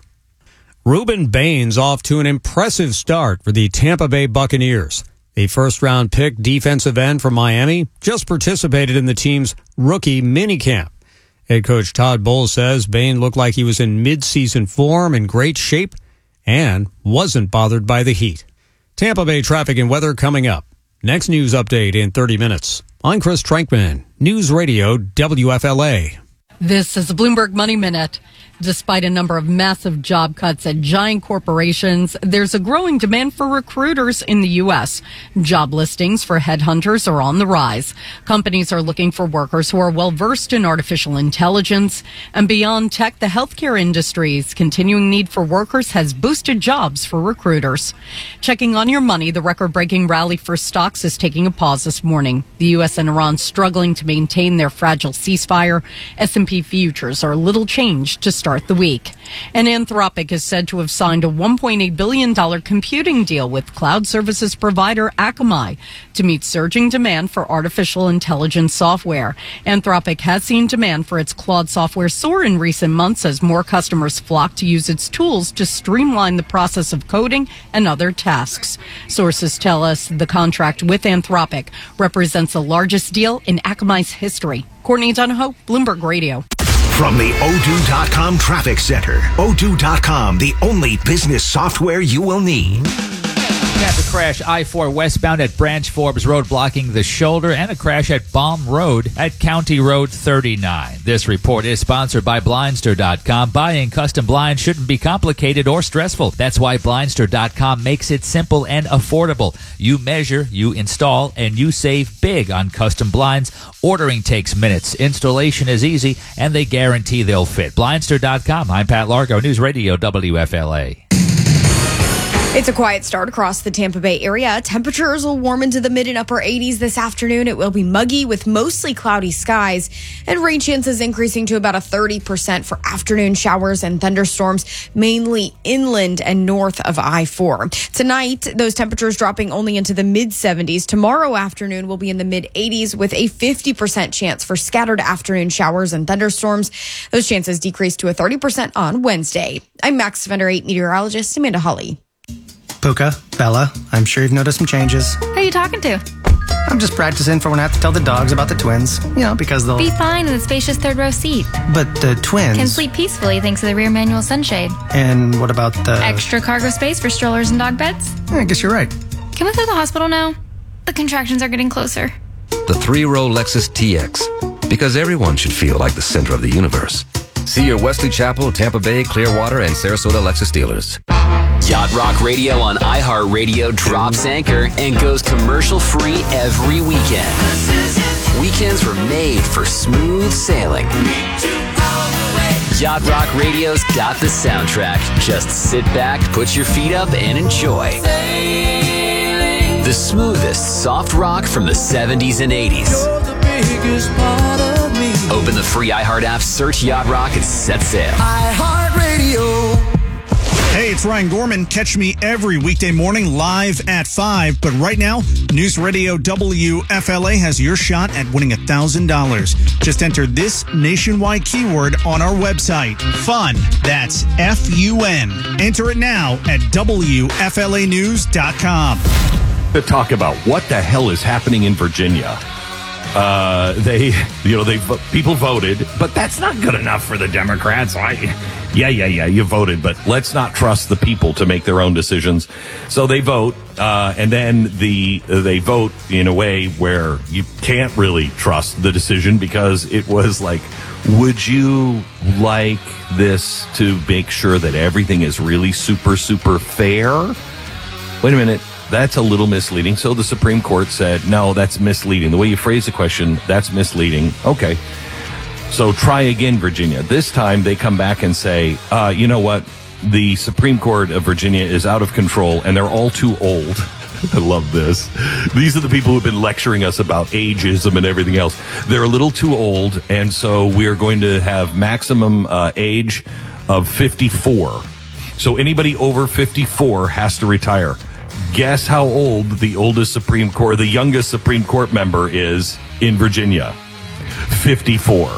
Ruben Bain's off to an impressive start for the Tampa Bay Buccaneers. The first-round pick defensive end from Miami just participated in the team's rookie minicamp. Head coach Todd Bowles says Bain looked like he was in mid-season form, in great shape, and wasn't bothered by the heat. Tampa Bay traffic and weather coming up. Next news update in 30 minutes. I'm Chris Trankman, News Radio WFLA. This is the Bloomberg Money Minute. Despite a number of massive job cuts at giant corporations, there's a growing demand for recruiters in the U.S. Job listings for headhunters are on the rise. Companies are looking for workers who are well-versed in artificial intelligence. And beyond tech, the healthcare industry's continuing need for workers has boosted jobs for recruiters. Checking on your money, the record-breaking rally for stocks is taking a pause this morning. The U.S. and Iran struggling to maintain their fragile ceasefire. S&P futures are little changed to start the week. And Anthropic is said to have signed a $1.8 billion computing deal with cloud services provider Akamai to meet surging demand for artificial intelligence software. Anthropic has seen demand for its Claude software soar in recent months as more customers flock to use its tools to streamline the process of coding and other tasks. Sources tell us the contract with Anthropic represents the largest deal in Akamai's history. Courtney Donahoe, Bloomberg Radio. From the Odoo.com Traffic Center. Odoo.com, the only business software you will need. Had a crash I-4 westbound at Branch Forbes Road blocking the shoulder, and a crash at Baum Road at County Road 39. This report is sponsored by Blindster.com. Buying custom blinds shouldn't be complicated or stressful. That's why Blindster.com makes it simple and affordable. You measure, you install, and you save big on custom blinds. Ordering takes minutes. Installation is easy, and they guarantee they'll fit. Blindster.com. I'm Pat Largo, News Radio WFLA. It's a quiet start across the Tampa Bay area. Temperatures will warm into the mid and upper 80s this afternoon. It will be muggy with mostly cloudy skies, and rain chances increasing to about a 30% for afternoon showers and thunderstorms, mainly inland and north of I-4. Tonight, those temperatures dropping only into the mid 70s. Tomorrow afternoon will be in the mid 80s with a 50% chance for scattered afternoon showers and thunderstorms. Those chances decrease to a 30% on Wednesday. I'm Max Defender 8 meteorologist Amanda Hawley. Puka, Bella, I'm sure you've noticed some changes. Who are you talking to? I'm just practicing for when I have to tell the dogs about the twins. You know, because they'll... Be fine in the spacious third row seat. But the twins... Can sleep peacefully thanks to the rear manual sunshade. And what about the... Extra cargo space for strollers and dog beds? I guess you're right. Can we go to the hospital now? The contractions are getting closer. The three-row Lexus TX. Because everyone should feel like the center of the universe. See your Wesley Chapel, Tampa Bay, Clearwater, and Sarasota Lexus dealers. Yacht Rock Radio on iHeartRadio drops anchor and goes commercial-free every weekend. Weekends were made for smooth sailing. Yacht Rock Radio's got the soundtrack. Just sit back, put your feet up, and enjoy. The smoothest soft rock from the 70s and 80s. Open the free iHeart app, search Yacht Rock, and set sail. iHeartRadio. Hey, it's Ryan Gorman. Catch me every weekday morning live at 5. But right now, News Radio WFLA has your shot at winning $1,000. Just enter this nationwide keyword on our website. Fun. That's F-U-N. Enter it now at WFLAnews.com. To talk about what the hell is happening in Virginia. People voted, but that's not good enough for the Democrats. You voted, but let's not trust the people to make their own decisions. So they vote, and then they vote in a way where you can't really trust the decision, because it was like, would you like this to make sure that everything is really super, super fair? Wait a minute. That's a little misleading. So the Supreme Court said, no, that's misleading. The way you phrase the question, that's misleading. Okay. So try again, Virginia. This time they come back and say, you know what? The Supreme Court of Virginia is out of control and they're all too old. I love this. These are the people who've been lecturing us about ageism and everything else. They're a little too old, and so we're going to have maximum age of 54. So anybody over 54 has to retire. Guess how old the youngest Supreme Court member is in Virginia? 54.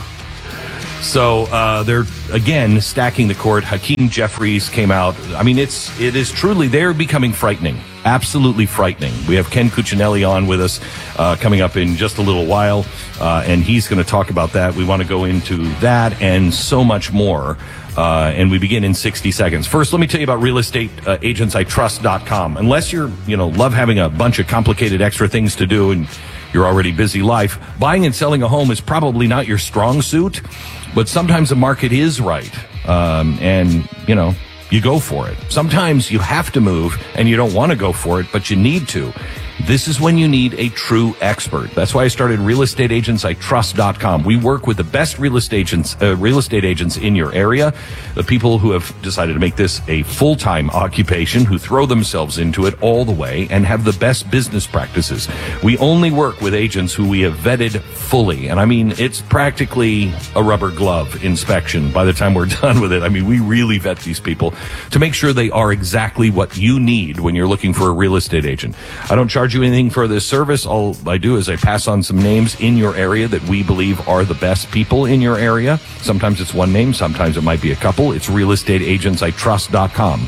So they're again stacking the court. Hakeem Jeffries came out. I mean, it is truly, they're becoming frightening, absolutely frightening. We have Ken Cuccinelli on with us coming up in just a little while, and he's going to talk about that. We want to go into that and so much more. And we begin in 60 seconds. First, let me tell you about realestateagentsitrust.com. Unless you're, love having a bunch of complicated extra things to do and your already busy life, buying and selling a home is probably not your strong suit, but sometimes the market is right. And you go for it. Sometimes you have to move and you don't want to go for it, but you need to. This is when you need a true expert. That's why I started realestateagentsitrust.com. We work with the best real estate agents in your area, the people who have decided to make this a full-time occupation, who throw themselves into it all the way and have the best business practices. We only work with agents who we have vetted fully. And I mean, it's practically a rubber glove inspection by the time we're done with it. I mean, we really vet these people to make sure they are exactly what you need when you're looking for a real estate agent. I don't charge you anything for this service. All I do is I pass on some names in your area that we believe are the best people in your area. Sometimes it's one name, sometimes it might be a couple. It's realestateagentsitrust.com.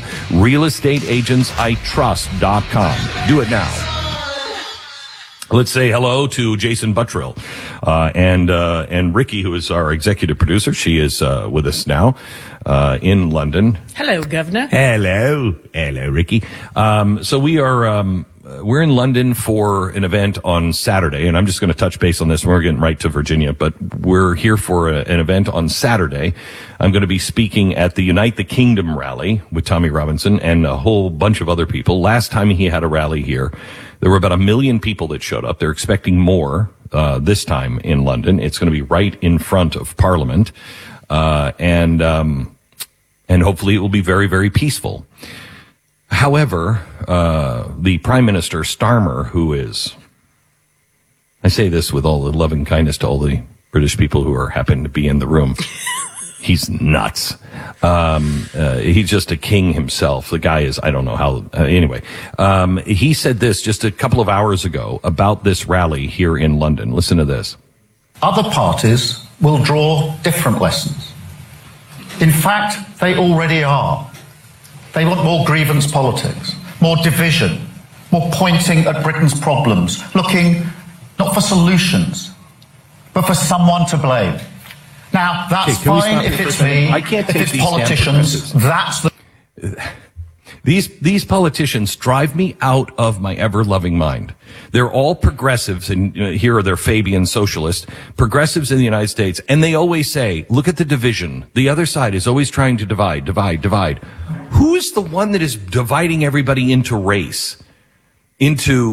realestateagentsitrust.com. Do it now. Let's say hello to Jason Buttrill, and Ricky, who is our executive producer. She is with us now in London. Hello, Governor. Hello, Ricky. So we're in London for an event on Saturday, and I'm just going to touch base on this. We're getting right to Virginia, but we're here for an event on Saturday. I'm going to be speaking at the Unite the Kingdom rally with Tommy Robinson and a whole bunch of other people. Last time he had a rally here, there were about 1 million people that showed up. They're expecting more this time in London. It's going to be right in front of Parliament, and hopefully it will be very, very peaceful. However, the Prime Minister Starmer, who is, I say this with all the loving kindness to all the British people who happen to be in the room, he's nuts. He's just a king himself. The guy is, I don't know how, anyway. He said this just a couple of hours ago about this rally here in London. Listen to this. Other parties will draw different lessons. In fact, they already are. They want more grievance politics, more division, more pointing at Britain's problems, looking not for solutions, but for someone to blame. Now, that's fine if it's me, if it's politicians, that's the... These politicians drive me out of my ever-loving mind. They're all progressives, and here are their Fabian socialists, progressives in the United States, and they always say, look at the division. The other side is always trying to divide. Who is the one that is dividing everybody into race? Into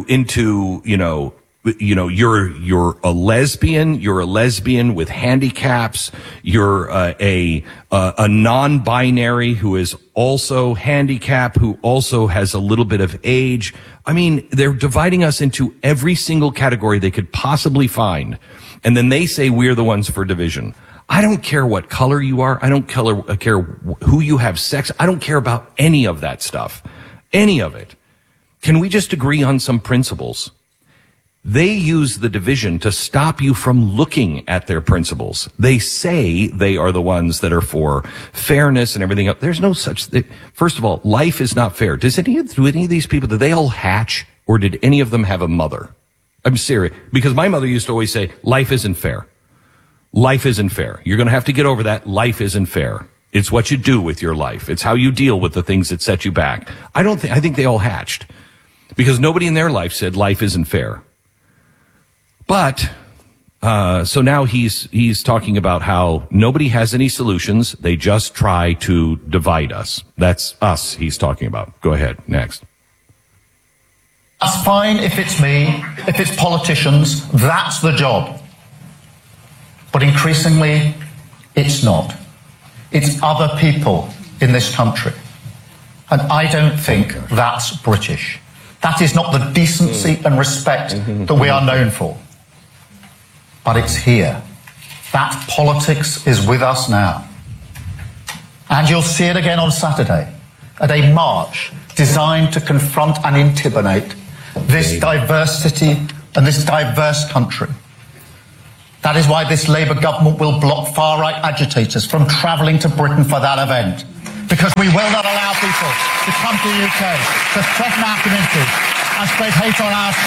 you're a lesbian with handicaps. You're a non-binary who is also handicapped, who also has a little bit of age. I mean, they're dividing us into every single category they could possibly find. And then they say we're the ones for division. I don't care what color you are. I don't care who you have sex. I don't care about any of that stuff. Any of it. Can we just agree on some principles? They use the division to stop you from looking at their principles. They say they are the ones that are for fairness and everything else. There's no such thing. First of all, life is not fair. Do any of these people, did they all hatch, or did any of them have a mother? I'm serious. Because my mother used to always say, life isn't fair. Life isn't fair. You're going to have to get over that. Life isn't fair. It's what you do with your life. It's how you deal with the things that set you back. I think they all hatched. Because nobody in their life said life isn't fair. But, so now he's talking about how nobody has any solutions. They just try to divide us. That's us he's talking about. Go ahead. Next. That's fine if it's me, if it's politicians, that's the job. But increasingly, it's not. It's other people in this country. And I don't think that's British. That is not the decency and respect that we are known for. But it's here. That politics is with us now. And you'll see it again on Saturday at a march designed to confront and intimidate this diversity and this diverse country. That is why this Labour government will block far-right agitators from travelling to Britain for that event. Because we will not allow people to come to the UK to threaten our communities and spread hate on our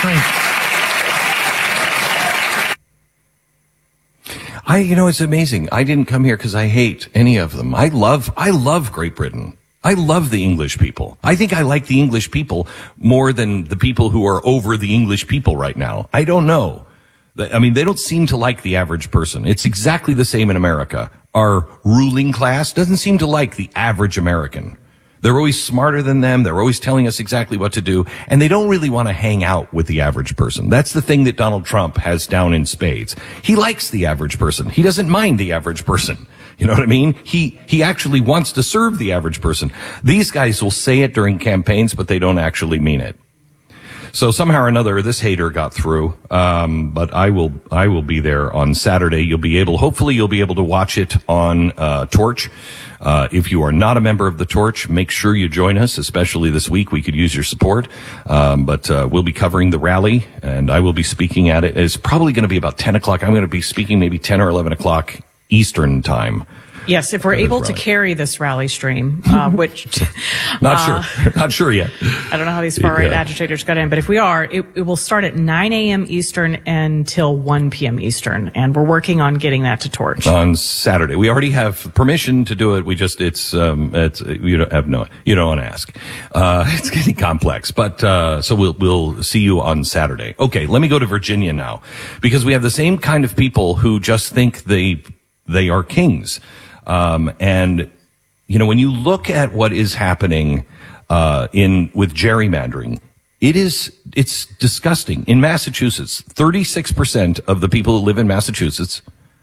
streets. It's amazing. I didn't come here because I hate any of them. I love Great Britain. I love the English people. I think I like the English people more than the people who are over the English people right now. I don't know. I mean, they don't seem to like the average person. It's exactly the same in America. Our ruling class doesn't seem to like the average American. They're always smarter than them. They're always telling us exactly what to do. And they don't really want to hang out with the average person. That's the thing that Donald Trump has down in spades. He likes the average person. He doesn't mind the average person. You know what I mean? He actually wants to serve the average person. These guys will say it during campaigns, but they don't actually mean it. So somehow or another, this hater got through. But I will be there on Saturday. Hopefully you'll be able to watch it on, Torch. If you are not a member of the Torch, make sure you join us, especially this week. We could use your support. But we'll be covering the rally and I will be speaking at it. It's probably going to be about 10 o'clock. I'm going to be speaking maybe 10 or 11 o'clock Eastern time. Yes, if we're able to carry this rally stream, which not sure yet. I don't know how these far-right agitators got in, but if we are, it will start at 9 a.m. Eastern until 1 p.m. Eastern, and we're working on getting that to Torch on Saturday. We already have permission to do it. We just you don't want to ask. It's getting complex, but so we'll see you on Saturday. Okay, let me go to Virginia now, because we have the same kind of people who just think they are kings. And when you look at what is happening, with gerrymandering, it's disgusting. In Massachusetts, 36% of the people who live in Massachusetts,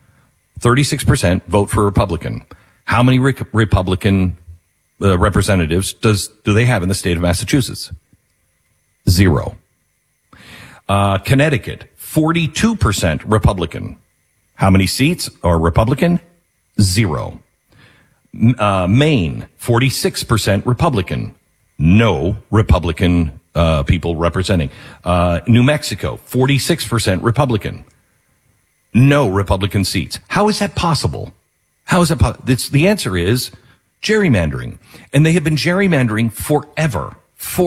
36% vote for Republican. How many Republican representatives do they have in the state of Massachusetts? 0. Connecticut, 42% Republican. How many seats are Republican? 0. Maine, 46% Republican. No Republican people representing. New Mexico, 46% Republican. No Republican seats. How is that possible? How is that possible? The answer is gerrymandering. And they have been gerrymandering forever.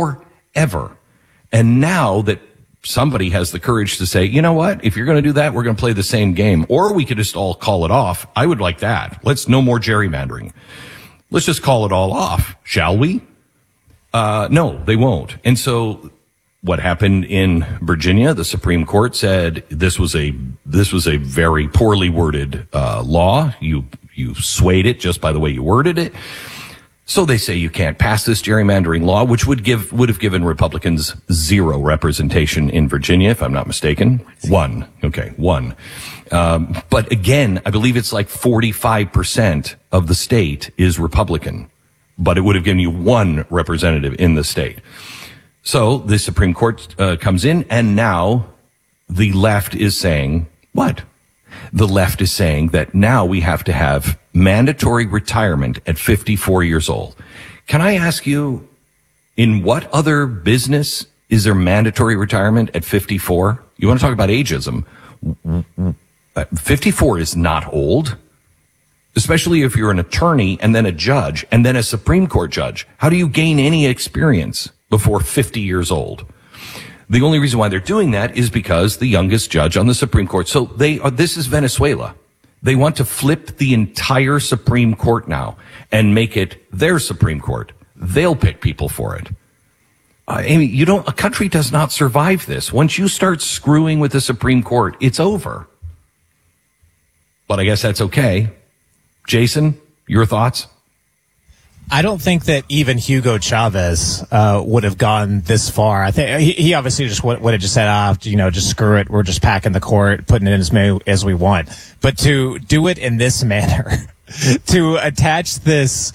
And now that somebody has the courage to say, you know what? If you're going to do that, we're going to play the same game. Or we could just all call it off. I would like that. No more gerrymandering. Let's just call it all off, shall we? No, they won't. And so what happened in Virginia, the Supreme Court said this was a very poorly worded law. You swayed it just by the way you worded it. So they say you can't pass this gerrymandering law, which would have given Republicans 0 representation in Virginia, if I'm not mistaken. 1. Okay, 1. But again, I believe it's like 45% of the state is Republican, but it would have given you 1 representative in the state. So the Supreme Court comes in, and now the left is saying what? The left is saying that now we have to have mandatory retirement at 54 years old. Can I ask you, in what other business is there mandatory retirement at 54? You want to talk about ageism? 54 is not old, especially if you're an attorney and then a judge and then a Supreme Court judge. How do you gain any experience before 50 years old? The only reason why they're doing that is because the youngest judge on the Supreme Court. So this is Venezuela. They want to flip the entire Supreme Court now and make it their Supreme Court. They'll pick people for it. Amy, a country does not survive this. Once you start screwing with the Supreme Court, it's over. But I guess that's okay. Jason, your thoughts? I don't think that even Hugo Chavez would have gone this far. I think he obviously just would have just said, just screw it. We're just packing the court, putting it in as many as we want. But to do it in this manner, to attach this,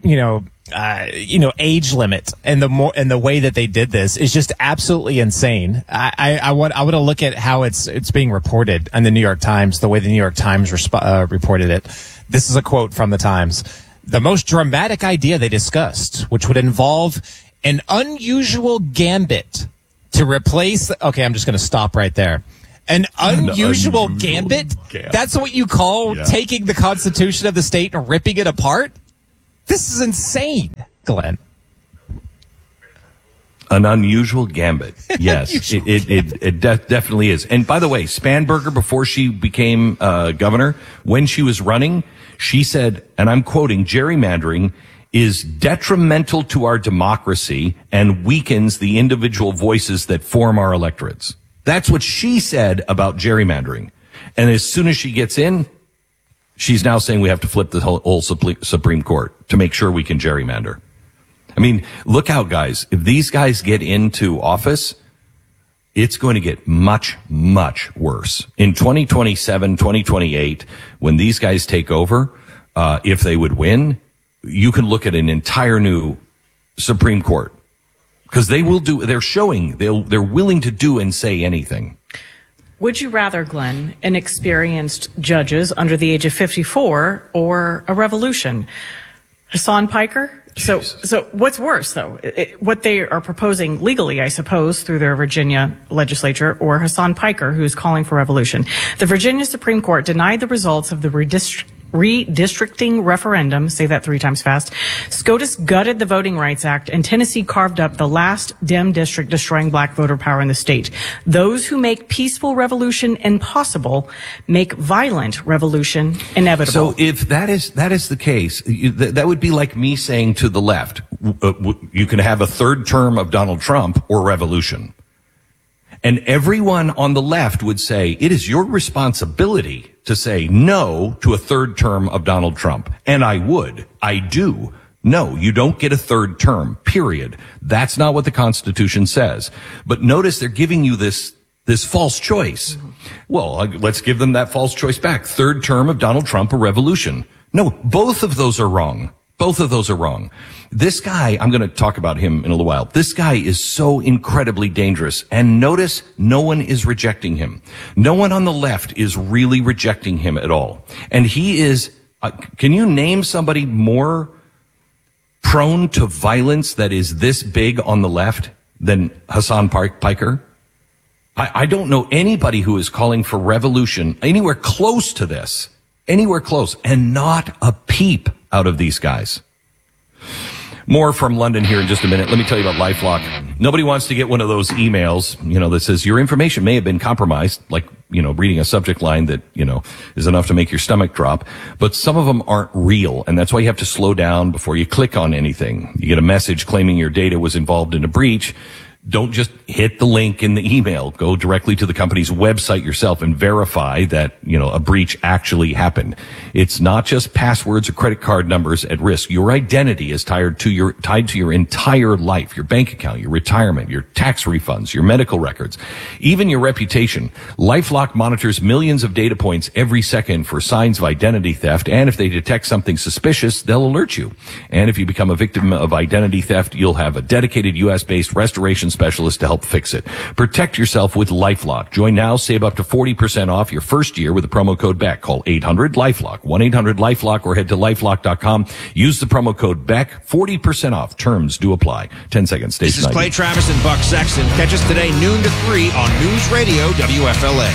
age limit and the way that they did this is just absolutely insane. I want to look at how it's being reported in the New York Times, the way the New York Times reported it. This is a quote from the Times. The most dramatic idea they discussed, which would involve an unusual gambit to replace. Okay, I'm just going to stop right there. An unusual gambit? That's what you call taking the Constitution of the state and ripping it apart? This is insane, Glenn. An unusual gambit. Yes, it definitely is. And by the way, Spanberger, before she became governor, when she was running, she said, and I'm quoting, gerrymandering is detrimental to our democracy and weakens the individual voices that form our electorates. That's what she said about gerrymandering. And as soon as she gets in, she's now saying we have to flip the whole Supreme Court to make sure we can gerrymander. I mean, look out, guys. If these guys get into office, it's going to get much, much worse. In 2027, 2028, when these guys take over, if they would win, you can look at an entire new Supreme Court. Because they're willing to do and say anything. Would you rather, Glenn, an experienced judges under the age of 54 or a revolution? Hasan Piker? So what's worse, though? What they are proposing legally, I suppose, through their Virginia legislature, or Hasan Piker, who's calling for revolution. The Virginia Supreme Court denied the results of the redistricting referendum, say that 3 times fast. SCOTUS gutted the Voting Rights Act, and Tennessee carved up the last Dem district, destroying black voter power in the state. Those who make peaceful revolution impossible make violent revolution inevitable. So if that is the case, that would be like me saying to the left, you can have a third term of Donald Trump or revolution. And everyone on the left would say, it is your responsibility to say no to a third term of Donald Trump. And I do. No, you don't get a third term, period. That's not what the Constitution says. But notice they're giving you this false choice. Well, let's give them that false choice back. Third term of Donald Trump or revolution. No, both of those are wrong. Both of those are wrong. This guy, I'm going to talk about him in a little while. This guy is so incredibly dangerous. And notice no one is rejecting him. No one on the left is really rejecting him at all. And he is, can you name somebody more prone to violence that is this big on the left than Hasan Piker? I don't know anybody who is calling for revolution anywhere close to this. Anywhere close. And not a peep out of these guys. More from London here in just a minute. Let me tell you about LifeLock. Nobody wants to get one of those emails, that says your information may have been compromised, like, reading a subject line that, is enough to make your stomach drop. But some of them aren't real, and that's why you have to slow down before you click on anything. You get a message claiming your data was involved in a breach. Don't just hit the link in the email. Go directly to the company's website yourself and verify that, a breach actually happened. It's not just passwords or credit card numbers at risk. Your identity is tied to your entire life, your bank account, your retirement, your tax refunds, your medical records, even your reputation. LifeLock monitors millions of data points every second for signs of identity theft. And if they detect something suspicious, they'll alert you. And if you become a victim of identity theft, you'll have a dedicated U.S.-based restoration specialist to help fix it. Protect yourself with LifeLock. Join now, save up to 40% off your first year with the promo code BECK. Call 800-LifeLock, 1-800-LifeLock, or head to LifeLock.com. Use the promo code BECK. 40% off. Terms do apply. 10 seconds. Stay This is Clay Travis and Buck Sexton. Catch us today noon to 3 on News Radio WFLA.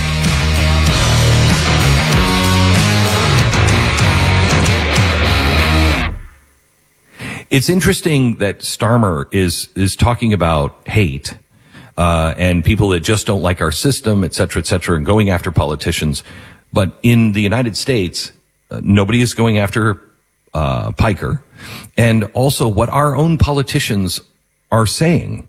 It's interesting that Starmer is talking about hate. and people that just don't like our system, et cetera, and going after politicians. But in the United States, nobody is going after Piker. And also what our own politicians are saying,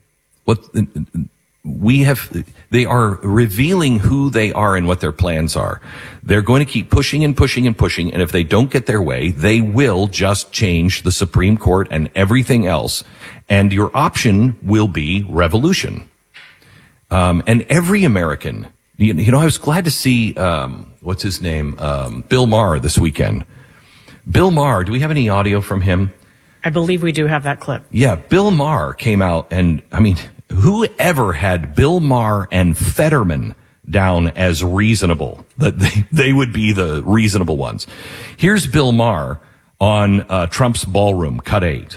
they are revealing who they are and what their plans are. They're going to keep pushing and pushing and pushing. And if they don't get their way, they will just change the Supreme Court and everything else. And your option will be revolution. And every American, I was glad to see, what's his name? Bill Maher this weekend. Bill Maher, do we have any audio from him? I believe we do have that clip. Yeah, Bill Maher came out and, whoever had Bill Maher and Fetterman down as reasonable, that they would be the reasonable ones. Here's Bill Maher on Trump's ballroom, cut 8.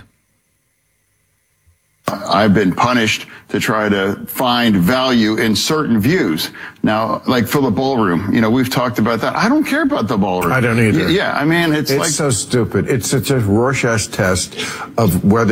I've been punished to try to find value in certain views. Now, like for the ballroom, we've talked about that. I don't care about the ballroom. I don't either. Yeah, it's like so stupid. It's such a Rorschach test of whether